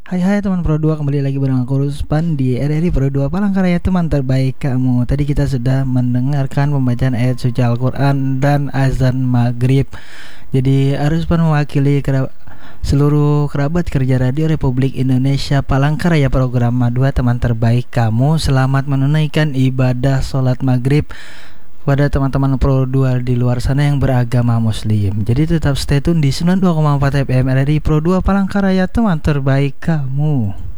Hai teman Pro 2, kembali lagi bareng aku Ruspan di RRI Pro 2 Palangkaraya, teman terbaik kamu. Tadi kita sudah mendengarkan pembacaan ayat suci Al-Quran dan azan maghrib. Jadi Ruspan mewakili seluruh kerabat kerja Radio Republik Indonesia Palangkaraya program Ma2 teman terbaik kamu. Selamat menunaikan ibadah sholat maghrib pada teman-teman Pro 2 di luar sana yang beragama muslim. Jadi tetap stay tune di 92,4 FM RRI Pro 2 Palangkaraya, teman terbaik kamu.